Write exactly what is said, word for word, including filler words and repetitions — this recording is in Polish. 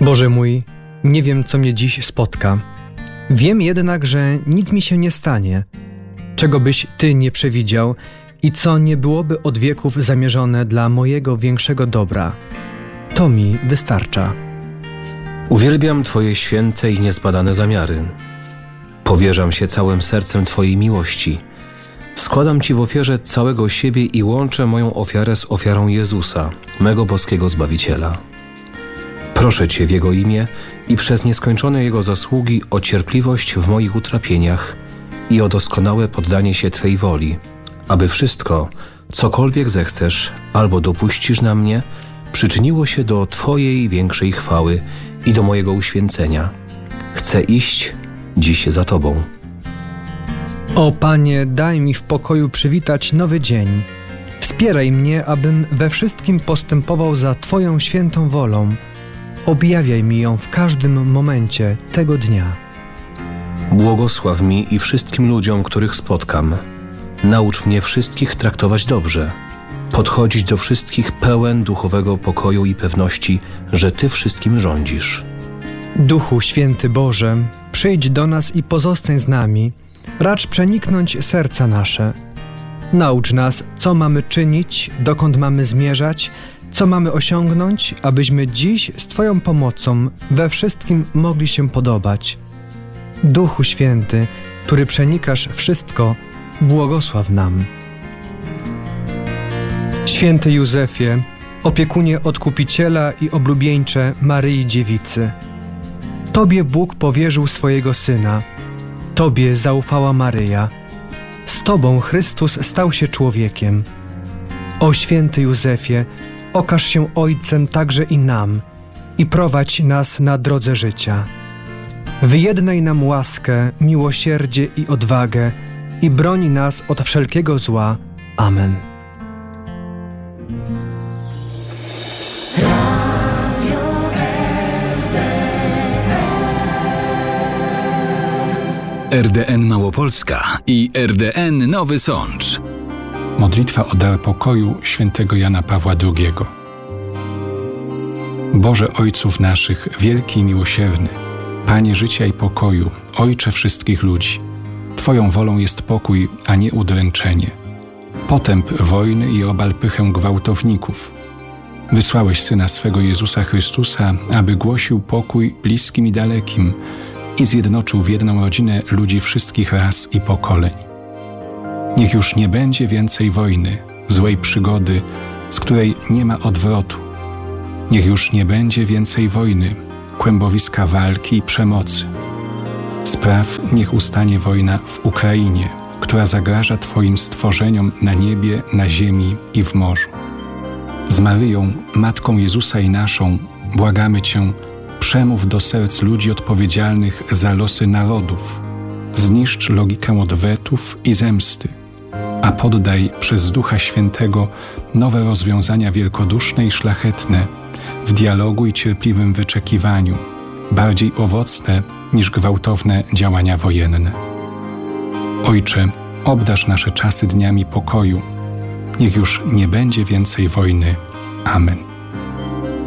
Boże mój, nie wiem, co mnie dziś spotka. Wiem jednak, że nic mi się nie stanie, czego byś Ty nie przewidział i co nie byłoby od wieków zamierzone dla mojego większego dobra. To mi wystarcza. Uwielbiam Twoje święte i niezbadane zamiary. Powierzam się całym sercem Twojej miłości. Składam Ci w ofierze całego siebie i łączę moją ofiarę z ofiarą Jezusa, mego boskiego Zbawiciela. Proszę Cię w Jego imię i przez nieskończone Jego zasługi o cierpliwość w moich utrapieniach i o doskonałe poddanie się Twej woli, aby wszystko, cokolwiek zechcesz albo dopuścisz na mnie, przyczyniło się do Twojej większej chwały i do mojego uświęcenia. Chcę iść dziś za Tobą. O Panie, daj mi w pokoju przywitać nowy dzień. Wspieraj mnie, abym we wszystkim postępował za Twoją świętą wolą. Objawiaj mi ją w każdym momencie tego dnia. Błogosław mi i wszystkim ludziom, których spotkam. Naucz mnie wszystkich traktować dobrze. Podchodzić do wszystkich pełen duchowego pokoju i pewności, że Ty wszystkim rządzisz. Duchu Święty Boże, przyjdź do nas i pozostań z nami. Racz przeniknąć serca nasze. Naucz nas, co mamy czynić, dokąd mamy zmierzać, co mamy osiągnąć, abyśmy dziś z Twoją pomocą we wszystkim mogli się podobać. Duchu Święty, który przenikasz wszystko, błogosław nam. Święty Józefie, opiekunie Odkupiciela i oblubieńcze Maryi Dziewicy, Tobie Bóg powierzył swojego Syna, Tobie zaufała Maryja, z Tobą Chrystus stał się człowiekiem. O święty Józefie, okaż się Ojcem także i nam i prowadź nas na drodze życia. Wyjednaj nam łaskę, miłosierdzie i odwagę i broń nas od wszelkiego zła. Amen. R D N Małopolska i R D N Nowy Sącz. Modlitwa o dar pokoju świętego Jana Pawła drugiego. Boże Ojców naszych, wielki i miłosierny, Panie życia i pokoju, Ojcze wszystkich ludzi, Twoją wolą jest pokój, a nie udręczenie, potęp wojny i obal pychę gwałtowników. Wysłałeś Syna swego Jezusa Chrystusa, aby głosił pokój bliskim i dalekim i zjednoczył w jedną rodzinę ludzi wszystkich ras i pokoleń. Niech już nie będzie więcej wojny, złej przygody, z której nie ma odwrotu. Niech już nie będzie więcej wojny, kłębowiska walki i przemocy. Spraw, niech ustanie wojna w Ukrainie, która zagraża Twoim stworzeniom na niebie, na ziemi i w morzu. Z Maryją, Matką Jezusa i naszą, błagamy Cię, przemów do serc ludzi odpowiedzialnych za losy narodów. Zniszcz logikę odwetów i zemsty, a poddaj przez Ducha Świętego nowe rozwiązania wielkoduszne i szlachetne w dialogu i cierpliwym wyczekiwaniu, bardziej owocne niż gwałtowne działania wojenne. Ojcze, obdarz nasze czasy dniami pokoju. Niech już nie będzie więcej wojny. Amen.